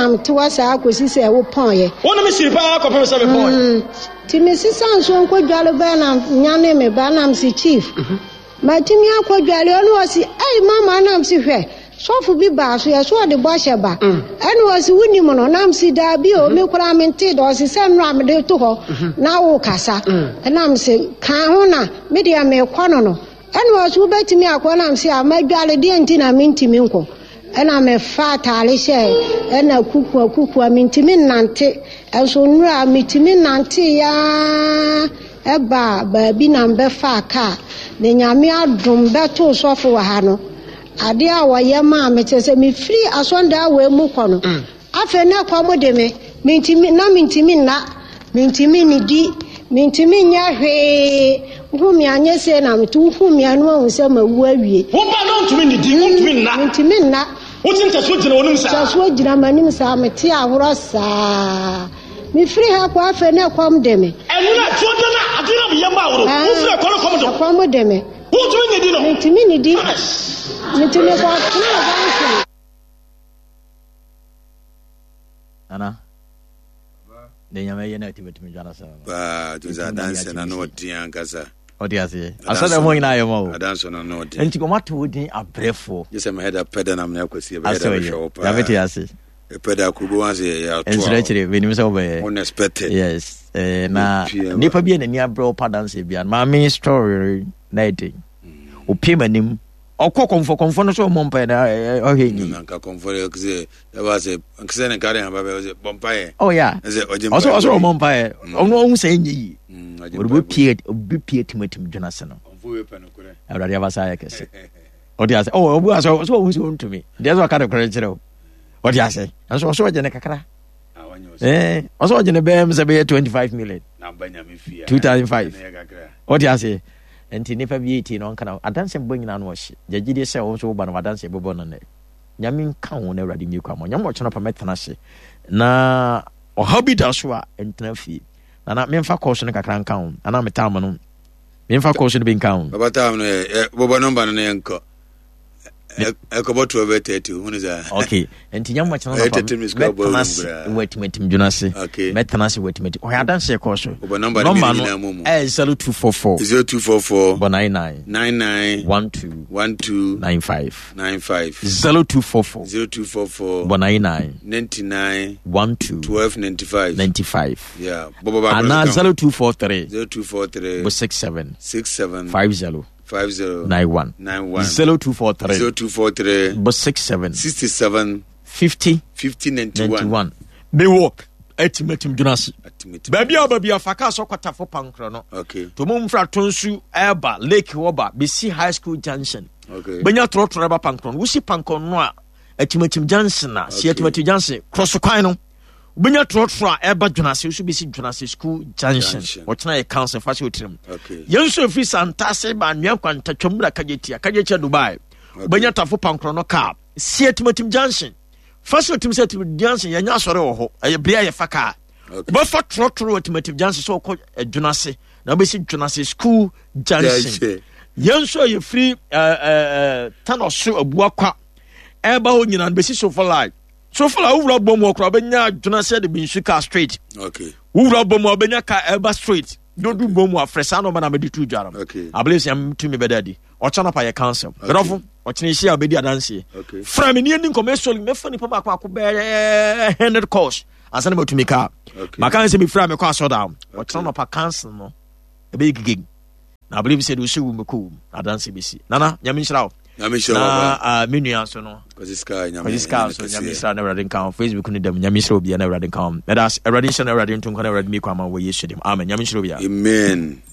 nam to asa akosi se wo pon ye wona me siri pa akopem se me pon ti me sisan so nko dwale ba na nyane me ba nam si chief ma ti mi akodwale onu osi mama nam si hwe sofu bi ba so ye so de bo sheba enu osi wuni mo no nam si da bi o me kura mente do osi se nra me de to ho na wo kasa nam se kan ho na me de me kwono no enu osi wo betimi akwo nam si amadwale de enti na mentimi nko ena me fa tale she ena kuku amintimi nante enso nura mitimi nante ya eba ba bi na mbe fa ka ne nyame adom beto sofo wa ha no ade a woye ma me tese me free asonda we mu kono afa na kwa mo de me mintimi mintimi ni di mintimi nya hwe humi anyese na mtu humi anu ahun se ma wu awie wo ba no ntumi ni di mintimi na wotin taso gina wonum sa taso gina manim sa meti ahoro sa mi free ha kwa afa na kwam de me enu na jodo na aduna me yamba ahoro wo free kono kom do kwam de me wotumi ni di no mintimi ni di mintimi kwa tuna banki ana de nyama yena timetimi jana sa ba tuza dance na no dian kasa odiase asada mo ina yemo dance na no dian enti ko mato odin abrefo just my head up peda na me akwasi be head up show pa ya beti ase e peda kubo wanse ya to ensrechire venim so be unexpected yes na nipa bi na ni abro pa dance bia ma me story na edi opiemanim okokonfo no so mompa na oheni nka konfo ekze ya base nkse ne kare ha ba be bompa ye oh yeah also mompa ye ono ohun se nyi obi pie timatim dwena se no konfo we pa no kure awrade abasa ya kese odi ase obu aso so ohun se on to me dey so akade kure kire o odi ase so je ne kakra also je ne be se be 25 million na banya me fia 2005 odi ase enti nipa bi eti no nkana adanse bo nyina no hye jagide se wo so wo ba no adanse bobo no ne nyame nka wo na awrade mi kwa mo nyame ochona pa metana hye na ohabi da so a entena fi na memfa course no kakra nka wo ana metam no memfa course no bi nka wo baba tam no bobo number no ne nko ekobotu obetete huniza okay enti nyam machana na wetimetim junase metanase wetimetim o ya danse course number no 0244 99 12 95 0244 99 12 95 yeah baba ana 0243 67 50 91 0243 67 50 91 me walk etimetim junasi baby afaka so kwatafo pankro no okay to mumfra tonsu eba lake woba besi high school junction okay benya trotro eba pankro wusi pankro no a etimetim junction na si etimetim junction cross kwan no benya trotro eba junasi usu besi junasi school junction ochna e council fa se otirim okay yenso fi santase ba nwan kwanta twamura kajetia Dubai benya tafo pankro no car si etimetim junction first team set Johnson yanya sore wo ho bia ye faka ba fa trotro automotive Johnson so ko Junase na be si Junase school Johnson yenso ye free tanoso abuakwa eba ho nyina be si so for like wura bom okra benya Junase de Binsuka street okay wura bom obenya ka eba street dodu bom afresa no na me ditu dwaram I believe am to me bedadi ochana pa ye council berofo ochine hia obedi adanse from ni eni commercial me fani pa ba kwa be 100 course asana me tumi ka maka se me fra me kwa so down ochana pa council no e be gig na I believe say do she me ko adanse be si nana nyame nshira na menu aso no koziska so nyame nshira na radin kan Facebook ni dem nyame nshira obi na radin kan that's radin nshira na radin tun kan radin mi kwa ma wo yesu dem amen nyame nshira obi amen